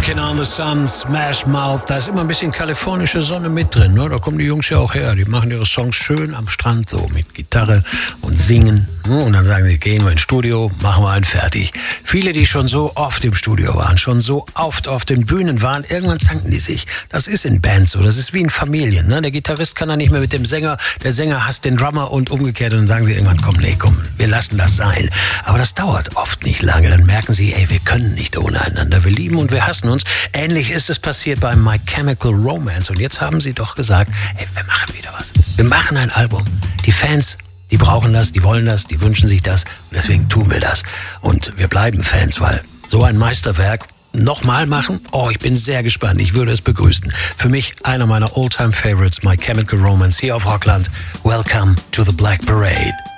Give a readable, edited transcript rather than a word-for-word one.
Walking on the Sun, Smash Mouth, da ist immer ein bisschen kalifornische Sonne mit drin, ne? Da kommen die Jungs ja auch her, die machen ihre Songs schön am Strand, so mit Gitarre und singen, ne? Und dann sagen sie, gehen wir ins Studio, machen wir einen fertig. Viele, die schon so oft im Studio waren, schon so oft auf den Bühnen waren, irgendwann zanken die sich. Das ist in Bands so, das ist wie in Familien, ne? Der Gitarrist kann dann nicht mehr mit dem Sänger, der Sänger hasst den Drummer und umgekehrt, und dann sagen sie irgendwann, komm, wir lassen das sein. Aber das dauert oft nicht lange, dann merken sie, ey, wir können nicht ohne einander, wir lieben und wir hassen uns. Ähnlich ist es passiert bei My Chemical Romance, und jetzt haben sie doch gesagt, ey, wir machen wieder was. Wir machen ein Album. Die Fans, die brauchen das, die wollen das, die wünschen sich das, und deswegen tun wir das. Und wir bleiben Fans, weil so ein Meisterwerk nochmal machen? Oh, ich bin sehr gespannt. Ich würde es begrüßen. Für mich einer meiner All-Time-Favorites, My Chemical Romance, hier auf Rockland. Welcome to the Black Parade.